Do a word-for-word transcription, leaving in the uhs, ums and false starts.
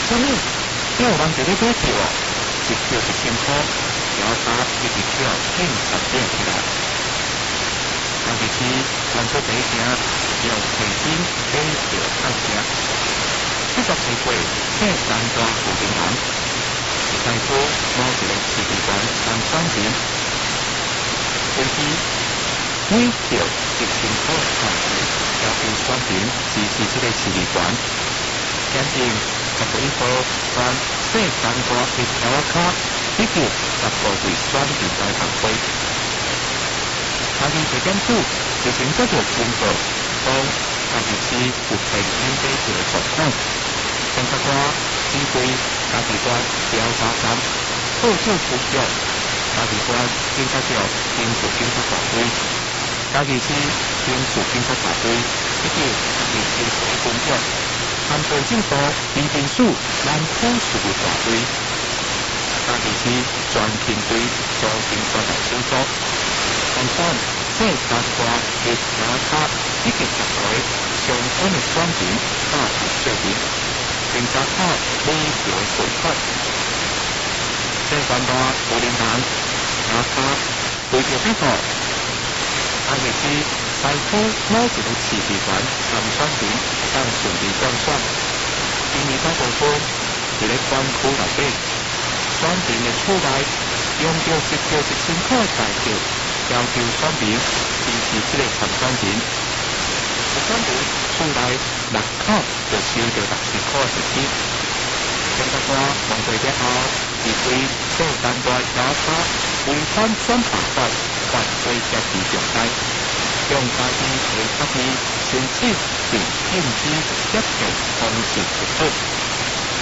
什么？有人就咧买票哦，一票一千块，摇卡一直票变十点起来。当日时传出第一声用提灯买票开车，这个机会这三大附近人，一开始某一个市议员当选前，因此每票一千块开始要求选民支持这个市议员，检定十一号关这三大的票卡以及十个位选民来行会。当日地检署就先接到公告，讲当日时有平免买票的状况，检察官指挥嘉义县调查站报告出局，嘉义县警察局刑事警察大队、嘉义市刑事警察大队以及嘉义市社会工作、安倍政府民警署南科事务大队、嘉义市专勤队组成专案小组，相关这三大的票卡以及十个相关的选民大体确定，并查考每条规范。这三大有领航票卡为着这个，当日时采取某一个市议员当选民当顺利当选，因为大部分伫咧选区内底，选民的厝内用着一票一千块大票，要求选民支持这个参选人。有选民厝内六口就收着六十块现金。检察官问过之后，认为这三大票卡违反选罢法，犯罪涉及重大，向家己为法律申请并禁止接受方式处置。